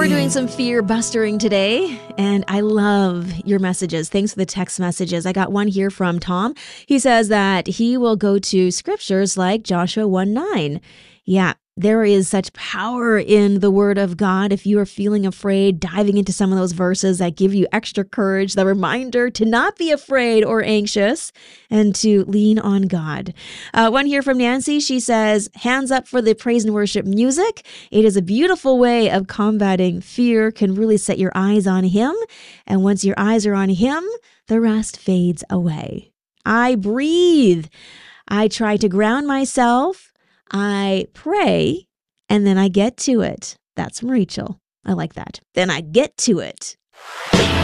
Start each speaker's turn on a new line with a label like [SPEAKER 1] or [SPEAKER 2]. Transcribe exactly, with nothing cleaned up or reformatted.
[SPEAKER 1] we're doing some fear bustering today, and I love your messages. Thanks for the text messages. I got one here from Tom. He says that he will go to scriptures like Joshua one nine. Yeah, there is such power in the Word of God. If you are feeling afraid, diving into some of those verses that give you extra courage, the reminder to not be afraid or anxious and to lean on God. Uh, one here from Nancy. She says, hands up for the praise and worship music. It is a beautiful way of combating fear, can really set your eyes on Him. And once your eyes are on Him, the rest fades away. I breathe. I try to ground myself. I pray, and then I get to it. That's from Rachel. I like that. Then I get to it.